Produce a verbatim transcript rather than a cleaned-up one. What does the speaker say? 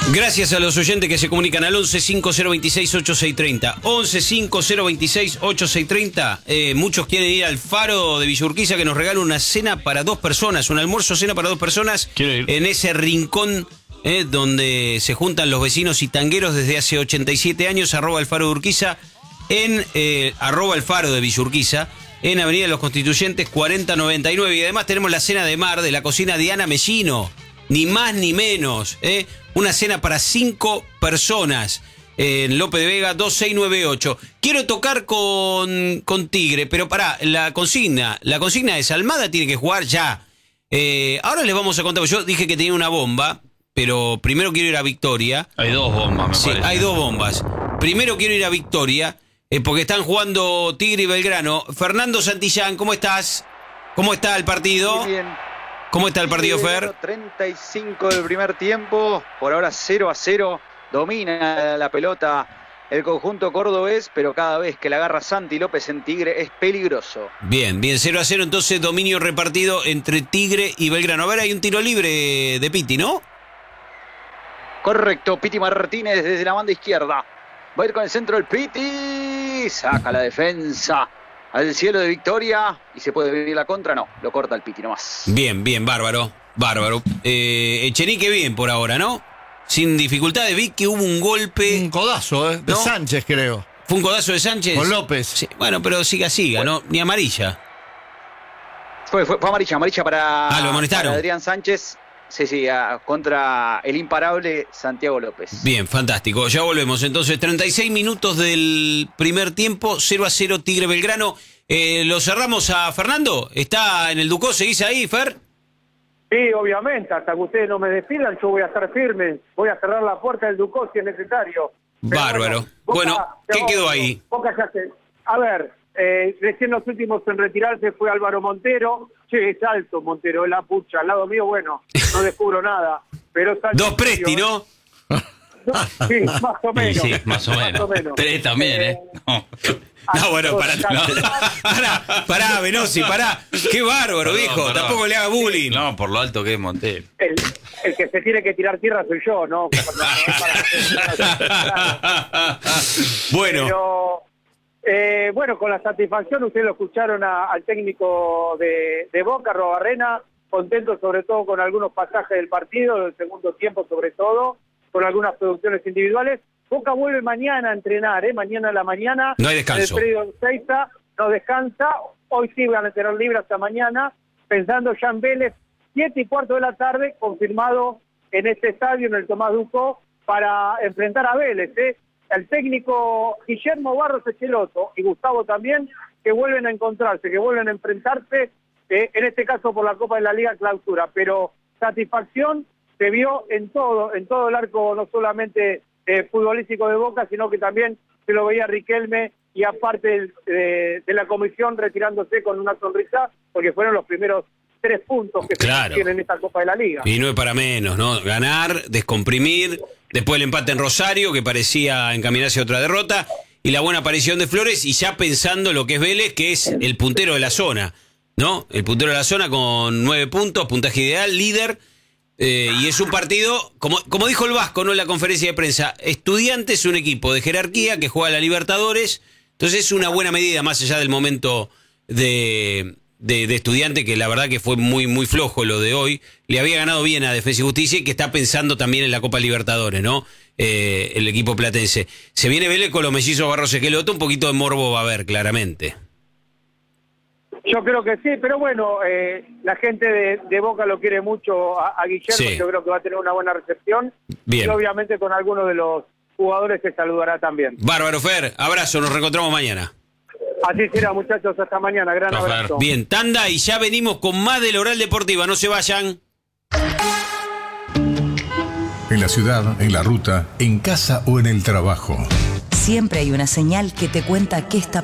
Gracias a los oyentes que se comunican al once cinco cero veintiséis ochenta y seis treinta. once cinco cero veintiséis ochenta y seis treinta. Eh, muchos quieren ir al Faro de Villa Urquiza, que nos regala una cena para dos personas, un almuerzo cena para dos personas. Quiero ir. En ese rincón eh, donde se juntan los vecinos y tangueros desde hace ochenta y siete años, arroba el Faro de Urquiza, en eh, arroba el Faro de Villa Urquiza, en Avenida de los Constituyentes cuarenta noventa y nueve. Y además tenemos la cena de mar de la cocina Diana Mellino, ni más ni menos, ¿eh? Una cena para cinco personas en López de Vega dos seis nueve ocho. Quiero tocar con, con Tigre, pero pará, la consigna, la consigna es: Almada tiene que jugar ya. Eh, ahora les vamos a contar, yo dije que tenía una bomba, pero primero quiero ir a Victoria. Hay dos bombas, me Sí, parece. hay dos bombas. Primero quiero ir a Victoria, eh, porque están jugando Tigre y Belgrano. Fernando Santillán, ¿cómo estás? ¿Cómo está el partido? Muy bien. ¿Cómo está el partido, Fer? treinta y cinco del primer tiempo, por ahora cero a cero, domina la pelota el conjunto cordobés, pero cada vez que la agarra Santi López en Tigre es peligroso. Bien, bien, cero a cero, entonces dominio repartido entre Tigre y Belgrano. A ver, hay un tiro libre de Piti, ¿no? Correcto, Piti Martínez desde la banda izquierda. Va a ir con el centro el Piti, saca la defensa al cielo de Victoria y se puede venir la contra, no, lo corta el Piti nomás. Bien, bien, bárbaro, bárbaro. Eh, Echenique bien por ahora, ¿no? Sin dificultades, vi que hubo un golpe. Un codazo, ¿eh? De ¿No? Sánchez, creo. ¿Fue un codazo de Sánchez? Con López. Sí, bueno, pero siga, siga, ¿no? Ni amarilla. Fue, fue, fue amarilla, amarilla para, Ah, lo amonestaron. para Adrián Sánchez. Sí, sí, a, contra el imparable Santiago López. Bien, fantástico. Ya volvemos. Entonces, treinta y seis minutos del primer tiempo, cero a cero Tigre Belgrano. Eh, lo cerramos a Fernando. ¿Está en el Ducó? ¿Seguís ahí, Fer? Sí, obviamente, hasta que ustedes no me despidan, yo voy a estar firme, voy a cerrar la puerta del Ducó si es necesario. Pero Bárbaro. Boca- Bueno, ¿qué Boca- quedó ahí? Boca ya se- A ver, eh, recién los últimos en retirarse fue Álvaro Montero. Che, es alto Montero, es la pucha. Al lado mío, bueno, no descubro nada. Pero es alto Dos en Presti, serio, ¿no? ¿eh? Sí, más o menos. Sí, sí, más o menos. Tres también, ¿eh? No. No, bueno, pará, no. pará, pará, Velosi, pará. Qué bárbaro, Perdón, viejo. perdón. Tampoco le haga bullying. No, por lo alto que es Montero. El, el que se tiene que tirar tierra soy yo, ¿no? Bueno, Pero, eh, bueno, con la satisfacción, ustedes lo escucharon a- al técnico de, de Boca, Robarrena, contento sobre todo con algunos pasajes del partido, del segundo tiempo sobre todo, con algunas producciones individuales. Boca vuelve mañana a entrenar, ¿eh? Mañana a la mañana. No hay descanso. En el predio Ezeiza, no descansa. Hoy sí van a tener libre hasta mañana, pensando ya en Vélez, siete y cuarto de la tarde, confirmado en este estadio, en el Tomás Ducó, para enfrentar a Vélez, ¿eh? El técnico Guillermo Barros Echeloto y Gustavo también, que vuelven a encontrarse, que vuelven a enfrentarse, eh, en este caso por la Copa de la Liga Clausura, pero satisfacción se vio en todo, en todo el arco, no solamente eh, futbolístico de Boca, sino que también se lo veía Riquelme y aparte de, de la comisión retirándose con una sonrisa, porque fueron los primeros tres puntos que Claro. se tienen en esta Copa de la Liga. y no es para menos, ¿no? Ganar, descomprimir, después el empate en Rosario, que parecía encaminarse a otra derrota, y la buena aparición de Flores, y ya pensando lo que es Vélez, que es el puntero de la zona, ¿no? El puntero de la zona con nueve puntos, puntaje ideal, líder, eh, y es un partido, como, como dijo el Vasco, ¿no? En la conferencia de prensa, Estudiantes es un equipo de jerarquía que juega a la Libertadores, entonces es una buena medida, más allá del momento de... De, de Estudiante, que la verdad que fue muy muy flojo lo de hoy. Le había ganado bien a Defensa y Justicia y que está pensando también en la Copa Libertadores, ¿no? Eh, el equipo platense. Se viene Vélez con los mellizos Barros Esqueloto, un poquito de morbo va a haber, claramente. Yo creo que sí, pero bueno, eh, la gente de, de Boca lo quiere mucho a, a Guillermo, Sí. yo creo que va a tener una buena recepción. Bien. Y obviamente con algunos de los jugadores se saludará también. Bárbaro, Fer, abrazo, nos reencontramos mañana. Así será, muchachos, hasta mañana, gran Chao, Fer. abrazo. Bien, tanda y ya venimos con más del Oral Deportiva, no se vayan. En la ciudad, en la ruta, en casa o en el trabajo. Siempre hay una señal que te cuenta qué está